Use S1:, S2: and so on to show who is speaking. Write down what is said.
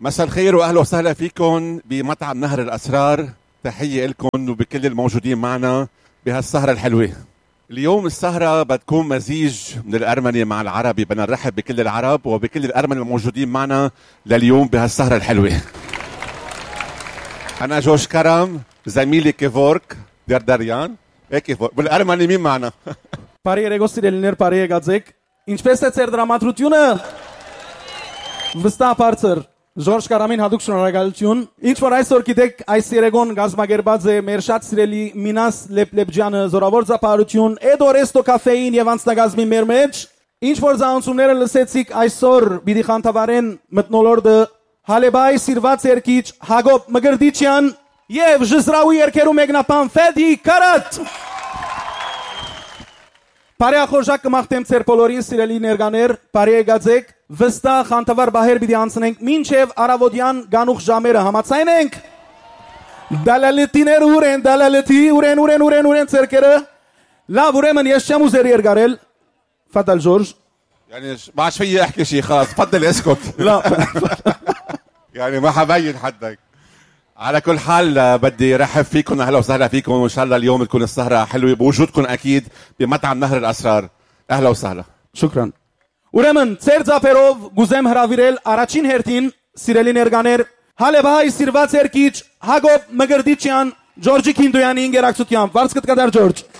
S1: مساء الخير واهلا وسهلا فيكم بمطعم نهر الاسرار. تحيه لكم وبكل الموجودين معنا بهالسهره الحلوه. اليوم السهره بتكون مزيج من الارمني مع العربي. بدنا نرحب بكل العرب وبكل الارمن الموجودين معنا لليوم بهالسهره الحلوه. انا جوش كرم، زميلي كيفورك دردريان. كيفورك بالارمني مين معنا؟
S2: Բարի երեկո սիրելիներ, բարի եկածեք։ Ինչպես է ծեր դրամատրությունը։ Վստահ բարձր Ժորժ Կարամին հատուկ շնորհակալություն։ Ինչ որ այսօր գիտեք, այս երեկոն գազմագերբած է մեր շատ սիրելի Մինաս Լեպլեպջյանը, զորավոր ծափարություն, Էդորեստո կաֆեին եւ անձնագազմի մեր մեջ։ Ինչ որ զանցումները լսեցիք այսօր պիտի խանդավառեն մտնոլորտը Հալեբայ սիրված երկիչ Հակոբ Մգրդիչյան եւ Ժզրաուի երկերու մեկնաբան Ֆեդի Կարատ։ Բարեախորժակ կմաղթեմ ծեր բոլորին սիրելի ներկաներ, բարի եկածեք, վստահ խանդավառ բահեր պիտի անցնենք մինչև առավոտյան գանուխ ժամերը, համաձայն ենք։ Դալալետիներ ուր են, դալալետի, ուրեն ծերկերը։ Լավ, ուրեմն ես չեմ ուզեր երգարել, فضل جورج.
S1: يعني ما عادش فيي احكي شيء خلاص، تفضل اسكت.
S2: لا
S1: يعني ما حبين حدك. على كل حال بدي رحب فيكم، اهلا وسهلا فيكم، وان شاء الله اليوم تكون السهره حلوه بوجودكم اكيد بمطعم نهر الاسرار. اهلا وسهلا.
S2: شكرا. ուրեմն ծեր ծափերով գուզեմ հրավիրել առաջին հերթին սիրելի ներկաներ Հալեբահայ սիրված երկիչ Հակոբ Մգրդիչյան Ջորջի Քինդոյանի ինգերակցությամբ։ Վարձ կտկադար Ջորջ։